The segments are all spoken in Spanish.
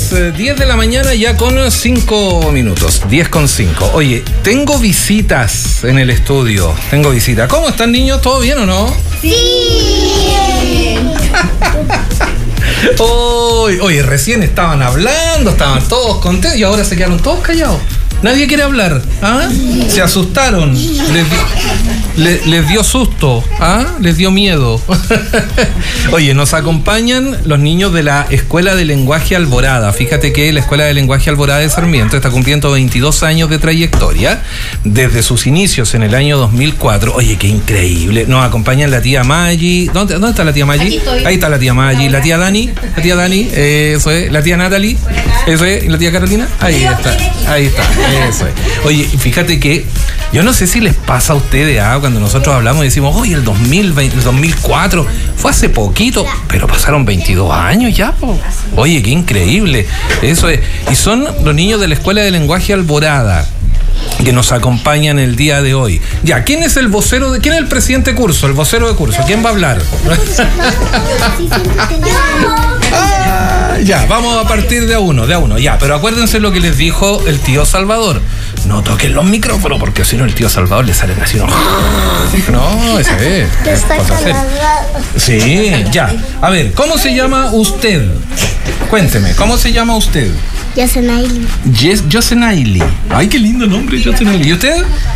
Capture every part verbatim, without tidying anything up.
las diez de la mañana ya con cinco minutos, diez con cinco. Oye, tengo visitas en el estudio, tengo visitas. ¿Cómo están, niños? ¿Todo bien o no? ¡Sí! Oye, oye, recién estaban hablando, estaban todos contentos y ahora se quedaron todos callados. Nadie quiere hablar, ¿ah? Se asustaron, les, les, les dio susto, ¿ah? Les dio miedo. Oye, nos acompañan los niños de la Escuela de Lenguaje Alborada. Fíjate que la Escuela de Lenguaje Alborada de Sarmiento está cumpliendo veintidós años de trayectoria desde sus inicios en el año dos mil cuatro. Oye, qué increíble. Nos acompañan la tía Maggi. ¿Dónde, dónde está la tía Maggi? Aquí estoy. Ahí está la tía Maggi, la tía Dani, la tía Dani, eh, eso es, la tía Natalie, eso es, y la tía Carolina. Ahí está, ahí está. Eso es. Oye, fíjate que yo no sé si les pasa a ustedes, ¿ah? Cuando nosotros hablamos y decimos, oye, el dos mil veinte, el dos mil cuatro fue hace poquito, pero pasaron veintidós años ya, po. Oye, qué increíble. Eso es. Y son los niños de la Escuela de Lenguaje Alborada que nos acompañan el día de hoy. Ya, ¿quién es el vocero de, quién es el presidente de curso, el vocero de curso? ¿Quién va a hablar? Ah, ya, vamos a partir de a uno, de a uno, ya, pero acuérdense lo que les dijo el tío Salvador. No toquen los micrófonos porque si no el tío Salvador le sale así, no. No, ese es. es cosa seria. Sí, ya. A ver, ¿cómo se llama usted? Cuénteme, ¿cómo se llama usted? Yosenaili. Yes, Yosenaili. Ay, qué lindo nombre, Yosenaili. ¿Y usted?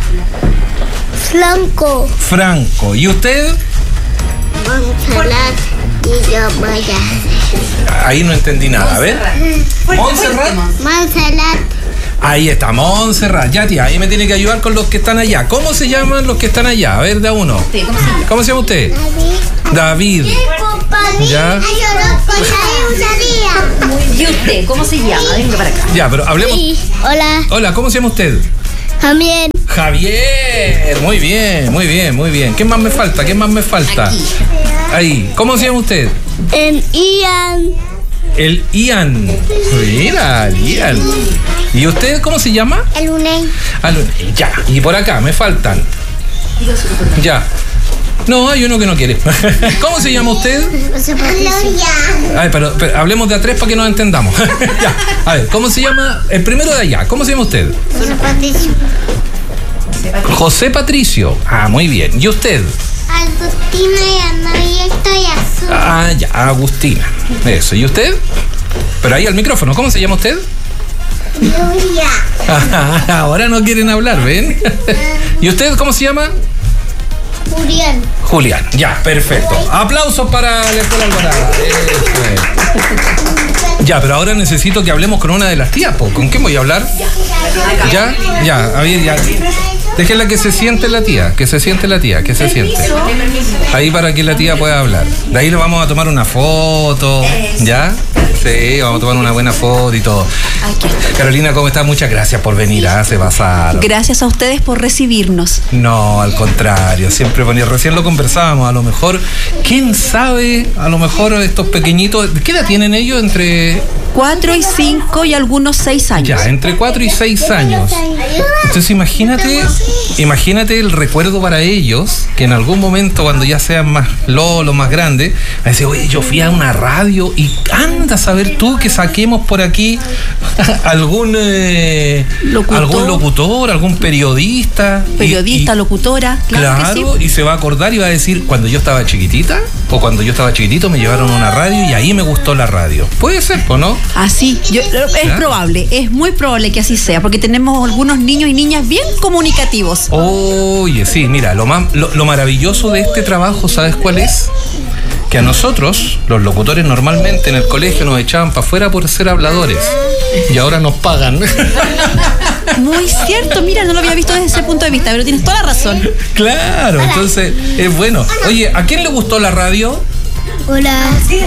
Franco. Franco. ¿Y usted? Montserrat y yo voy a... Ahí no entendí nada, a ver. Montserrat. Montserrat. Ahí está, Montserrat. Ya, tía, ahí me tiene que ayudar con los que están allá. ¿Cómo se llaman los que están allá? A ver, de a uno. ¿Cómo se llama usted? David. Ya. ¿Y usted? ¿Cómo se llama? Venga para acá. Ya, pero hablemos. Sí. Hola. Hola, ¿cómo se llama usted? También. Javier. Muy bien, muy bien, muy bien. ¿Qué más me falta? ¿Qué más me falta? Aquí. Ahí. ¿Cómo se llama usted? En Ian. El Ian. Mira, el Ian. ¿Y usted cómo se llama? El Unei. Ah, ya. Y por acá me faltan. Ya. No, hay uno que no quiere. ¿Cómo se llama usted? Gloria. Ay, pero, pero hablemos de a tres para que nos entendamos. Ya. A ver, ¿cómo se llama? El primero de allá. ¿Cómo se llama usted? Patricio. José Patricio. Ah, muy bien. ¿Y usted? Agustina y Ana y estoy azul. Ah, ya, Agustina. Eso. ¿Y usted? Pero ahí al micrófono. ¿Cómo se llama usted? Gloria. Ah, ahora no quieren hablar, ¿ven? ¿Y usted cómo se llama? Julián. Julián. Ya, perfecto. Aplausos para la Escuela Alborada. Eso es. Ya, pero ahora necesito que hablemos con una de las tías, po. ¿Con quién voy a hablar? Ya, ya, a ver, ya. Déjenla que se siente la tía, que se siente la tía, que se siente. Ahí para que la tía pueda hablar. De ahí le vamos a tomar una foto, ¿ya? Sí, vamos a tomar una buena foto y todo. Carolina, ¿cómo estás? Muchas gracias por venir, ¿ah? Se pasaron. Gracias a ustedes por recibirnos. No, al contrario, siempre ponía, recién lo conversábamos, a lo mejor, quién sabe, a lo mejor estos pequeñitos, ¿qué edad tienen ellos? Entre Cuatro y cinco y algunos seis años. Ya, entre cuatro y seis años. Entonces imagínate, imagínate el recuerdo para ellos, que en algún momento cuando ya sean más lolos, más grandes, van a decir, oye, yo fui a una radio y anda a saber tú que saquemos por aquí algún eh, Locutor. algún locutor, algún periodista. Periodista, y, y, locutora, claro, claro, que sí. Y se va a acordar y va a decir, cuando yo estaba chiquitita o cuando yo estaba chiquitito me llevaron a una radio y ahí me gustó la radio. Puede ser, ¿o no? Así, yo, es Claro. probable, es muy probable que así sea, porque tenemos algunos niños y niñas bien comunicativos. Oye, sí, mira, lo, más, lo, lo maravilloso de este trabajo, ¿sabes cuál es? Que a nosotros, los locutores, normalmente en el colegio nos echaban para afuera por ser habladores. Y ahora nos pagan. Muy cierto, mira, no lo había visto desde ese punto de vista, pero tienes toda la razón. Claro, entonces es bueno. Oye, ¿a quién le gustó la radio? Hola.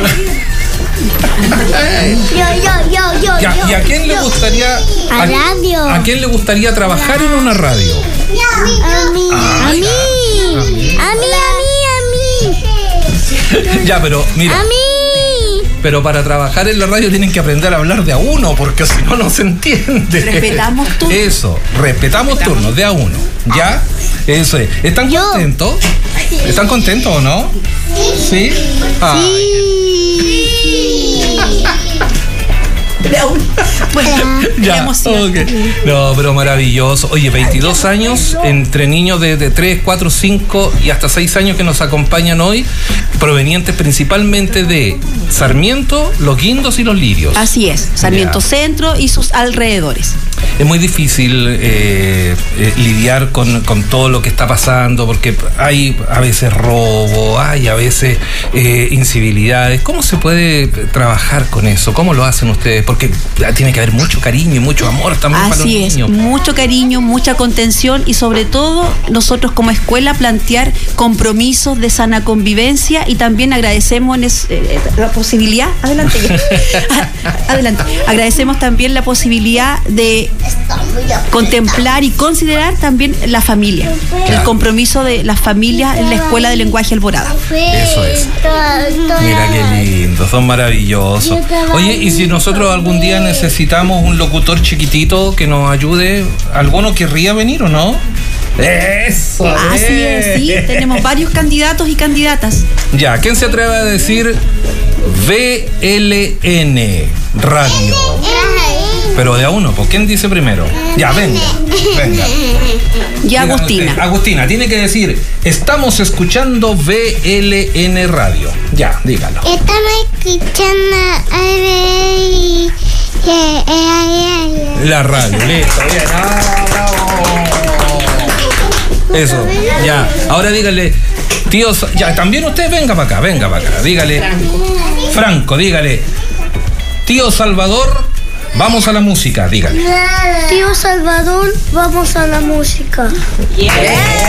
Yo, yo, yo, yo, Ya, yo. ¿y a quién le gustaría A radio. ¿A quién le gustaría trabajar en una radio? A mí. A Ay, mí. a mí. A mí, a mí, a mí. Ya, pero mira. A mí. Pero para trabajar en la radio tienen que aprender a hablar de a uno, porque si no, no se entiende. Respetamos turnos. Eso, respetamos turnos de a uno. ¿Ya? Eso es. ¿Están Yo. contentos? ¿Están contentos o no? ¿Sí? Ay. Bueno, Ya, emoción. ok. No, pero maravilloso. Oye, veintidós años entre niños de, de tres, cuatro, cinco y hasta seis años que nos acompañan hoy, provenientes principalmente de Sarmiento, Los Guindos y Los Lirios. Así es, Sarmiento Ya. Centro y sus alrededores. Es muy difícil eh, eh, lidiar con, con todo lo que está pasando, porque hay a veces robo, hay a veces eh, incivilidades. ¿Cómo se puede trabajar con eso? ¿Cómo lo hacen ustedes? Porque tiene que haber mucho cariño y mucho amor también para los Así es, niños. mucho cariño, mucha contención y sobre todo nosotros como escuela plantear compromisos de sana convivencia y también agradecemos es, eh, la posibilidad, adelante ya. adelante, agradecemos también la posibilidad de contemplar y considerar también la familia, Claro. el compromiso de las familias en la Escuela de Lenguaje Alborada. Eso es. Mira qué lindo, son maravillosos. Oye, y si nosotros algún día necesitamos un locutor chiquitito que nos ayude, ¿alguno querría venir o no? Eso. Así es, sí, tenemos varios candidatos y candidatas. Ya, ¿quién se atreve a decir V L N Radio? Pero de a uno, ¿por quién dice primero? Ya, venga, venga. Y Dígame Agustina. usted. Agustina, tiene que decir, estamos escuchando V L N Radio. Ya, dígalo. Estamos escuchando a ver y... eh, eh, eh, eh. La radio, listo, bien. Ah, bravo. Eso, ya. Ahora dígale, tío, Sa- ya, también usted venga para acá, venga para acá. Dígale, Franco, dígale, tío Salvador, vamos a la música, dígale. Tío Salvador, vamos a la música.